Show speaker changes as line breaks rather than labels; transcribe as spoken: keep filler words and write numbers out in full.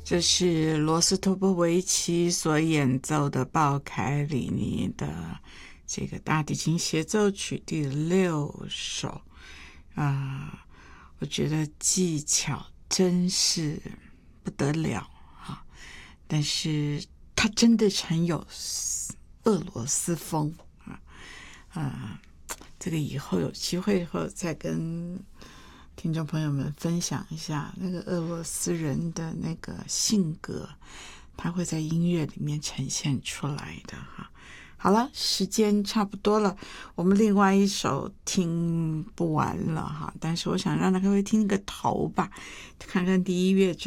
这是罗斯托波维奇所演奏的鲍凯里尼的这个大提琴协奏曲第六首啊、呃，我觉得技巧真是不得了啊，但是它真的很有俄罗斯风啊啊，这个以后有机会后再跟听众朋友们分享一下那个俄罗斯人的那个性格，他会在音乐里面呈现出来的哈。好了，时间差不多了，我们另外一首听不完了哈，但是我想让各位听个头吧，看看第一乐章。